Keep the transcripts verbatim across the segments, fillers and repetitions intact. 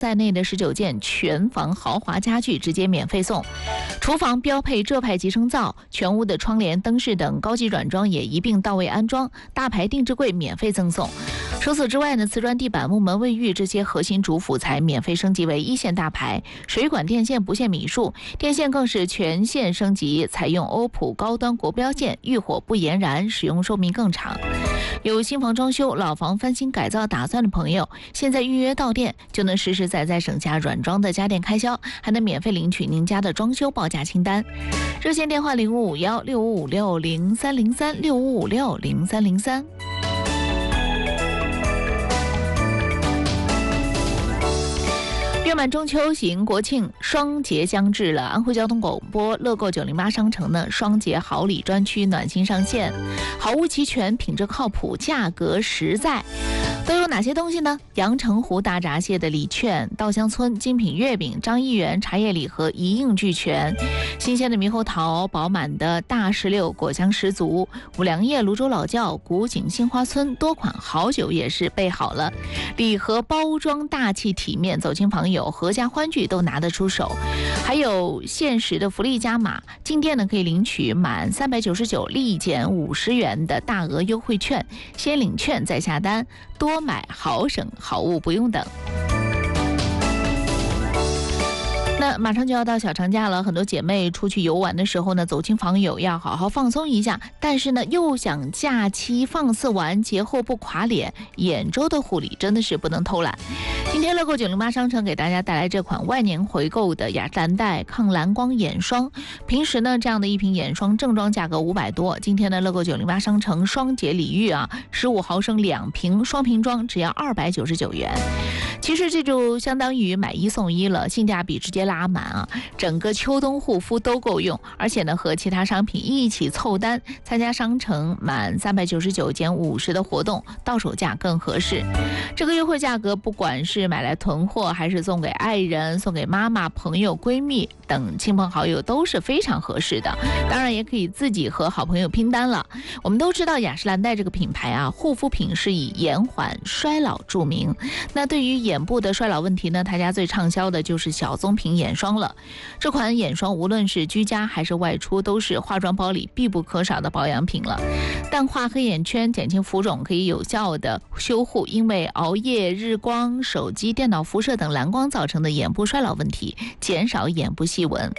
在内的十九件全房豪华家具直接免费送，厨房标配浙派集成灶，全屋的窗帘、灯饰等高级软装也一并到位安装，大牌定制柜免费赠送。除此之外呢，瓷砖地板、木门、卫浴这些核心主辅材免费升级为一线大牌，水管电线不限米数，电线更是全线升级，采用欧普高端国标线，遇火不延燃，使用寿命更长。有新房装修、老房翻新改造打算的朋友，现在预约到店就能实实在在省下软装的家电开销，还能免费领取您家的装修报价清单。热线电话零五五幺六五五六零三零三六五五六零三零三。月满中秋迎国庆，双节将至了。安徽交通广播乐购九零八商城呢，双节好礼专区暖心上线，好物齐全，品质靠谱，价格实在。都有哪些东西呢？阳澄湖大闸蟹的礼券，稻香村精品月饼，张一元茶叶礼盒一应俱全，新鲜的猕猴桃，饱满的大石榴果香十足，五粮液泸州老窖，古井杏花村多款好酒也是备好了，礼盒包装大气体面，走亲访友合家欢聚都拿得出手。还有限时的福利加码，进店呢可以领取满三百九十九立减五十元的大额优惠券，先领券再下单，多买好省，好物不用等。那马上就要到小长假了，很多姐妹出去游玩的时候呢，走亲访友要好好放松一下，但是呢又想假期放肆玩，节后不垮脸，眼周的护理真的是不能偷懒。今天乐购九零八商城给大家带来这款万年回购的雅诗兰黛抗蓝光眼霜，平时呢这样的一瓶眼霜正装价格五百多，今天的乐购九零八商城双节礼遇啊，十五毫升两瓶双瓶装只要二百九十九元。其实这就相当于买一送一了，性价比直接拉满啊！整个秋冬护肤都够用，而且呢和其他商品一起凑单，参加商城满三百九十九减五十的活动，到手价更合适。这个优惠价格，不管是买来囤货，还是送给爱人、送给妈妈、朋友、闺蜜等亲朋好友，都是非常合适的。当然也可以自己和好朋友拼单了。我们都知道雅诗兰黛这个品牌啊，护肤品是以延缓衰老著名。那对于眼部的衰老问题呢，他家最畅销的就是小棕瓶眼霜了。这款眼霜无论是居家还是外出，都是化妆包里必不可少的保养品了。淡化黑眼圈，减轻浮肿，可以有效的修护因为熬夜、日光、手机、电脑辐射等蓝光造成的眼部衰老问题，减少眼部细纹。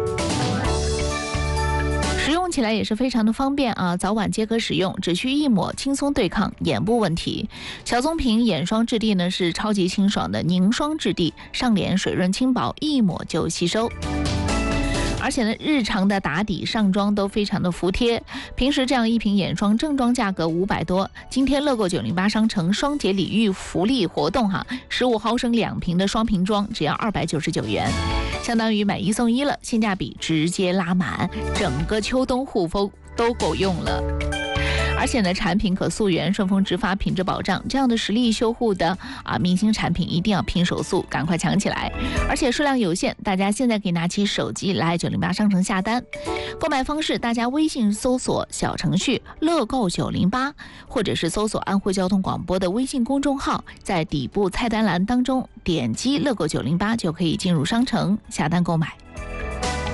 使用起来也是非常的方便啊，早晚皆可使用，只需一抹，轻松对抗眼部问题。小棕瓶眼霜质地呢是超级清爽的凝霜质地，上脸水润轻薄，一抹就吸收。而且呢，日常的打底上妆都非常的服帖。平时这样一瓶眼霜正装价格五百多，今天乐购九零八商城双节礼遇福利活动哈，十五毫升两瓶的双瓶装只要二百九十九元，相当于买一送一了，性价比直接拉满，整个秋冬护肤都够用了。而且呢，产品可溯源、顺丰直发，品质保障，这样的实力修护的啊明星产品一定要拼手速，赶快抢起来！而且数量有限，大家现在可以拿起手机来九零八商城下单。购买方式，大家微信搜索小程序乐购九零八，或者是搜索安徽交通广播的微信公众号，在底部菜单栏当中点击乐购九零八就可以进入商城下单购买。